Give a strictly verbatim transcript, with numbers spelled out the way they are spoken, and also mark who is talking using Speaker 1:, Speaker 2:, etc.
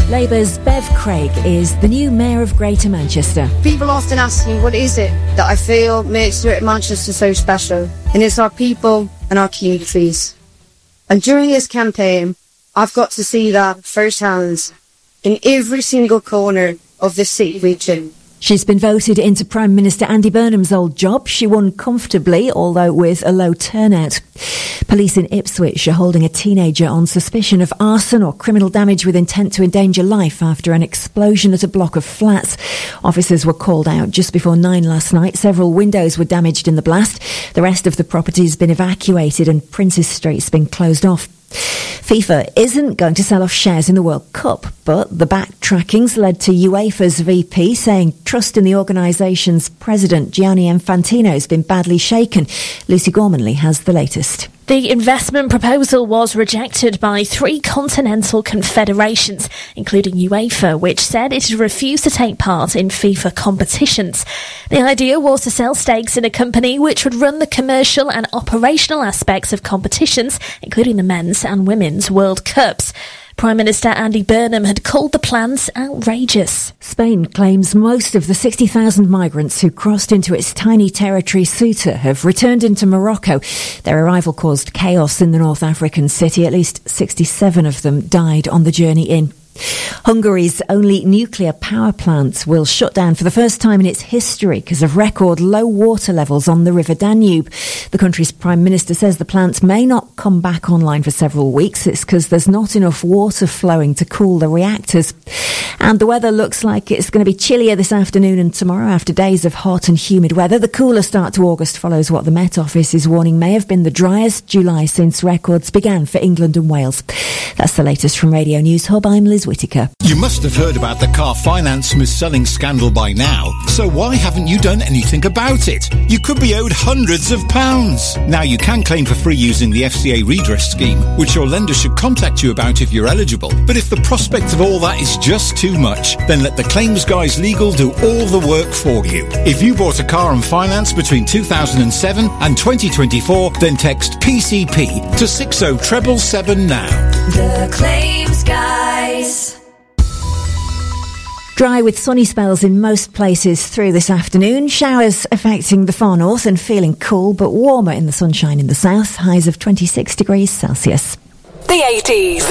Speaker 1: Labour's Bev Craig is the new Mayor of Greater Manchester.
Speaker 2: People often ask me, what is it that I feel makes Greater Manchester so special? And it's our people and our communities. And during this campaign, I've got to see that firsthand in every single corner of this city region.
Speaker 1: She's been voted into Prime Minister Andy Burnham's old job. She won comfortably, although with a low turnout. Police in Ipswich are holding a teenager on suspicion of arson or criminal damage with intent to endanger life after an explosion at a block of flats. Officers were called out just before nine last night. Several windows were damaged in the blast. The rest of the property has been evacuated and Princes Street's been closed off. FIFA isn't going to sell off shares in the World Cup, but the backtrackings led to UEFA's V P saying trust in the organisation's president, Gianni Infantino, has been badly shaken. Lucy Gormanley has the latest.
Speaker 3: The investment proposal was rejected by three continental confederations, including UEFA, which said it had refused to take part in FIFA competitions. The idea was to sell stakes in a company which would run the commercial and operational aspects of competitions, including the men's and women's World Cups. Prime Minister Andy Burnham had called the plans outrageous.
Speaker 1: Spain claims most of the sixty thousand migrants who crossed into its tiny territory Ceuta have returned into Morocco. Their arrival caused chaos in the North African city. At least sixty-seven of them died on the journey in. Hungary's only nuclear power plant will shut down for the first time in its history because of record low water levels on the River Danube. The country's Prime Minister says the plant may not come back online for several weeks. It's because there's not enough water flowing to cool the reactors. And the weather looks like it's going to be chillier this afternoon and tomorrow after days of hot and humid weather. The cooler start to August follows what the Met Office is warning may have been the driest July since records began for England and Wales. That's the latest from Radio News Hub. I'm Liz Whittaker.
Speaker 4: You must have heard about the car finance mis-selling scandal by now, so why haven't you done anything about it? You could be owed hundreds of pounds. Now you can claim for free using the F C A redress scheme, which your lender should contact you about if you're eligible. But if the prospect of all that is just too much, then let the Claims Guys Legal do all the work for you. If you bought a car on finance between two thousand seven and twenty twenty-four, then text P C P to six oh seven seven now.
Speaker 5: The Claims Guys.
Speaker 1: Dry with sunny spells in most places through this afternoon. Showers affecting the far north and feeling cool, but warmer in the sunshine in the south. Highs of twenty-six degrees Celsius.
Speaker 5: The eighties.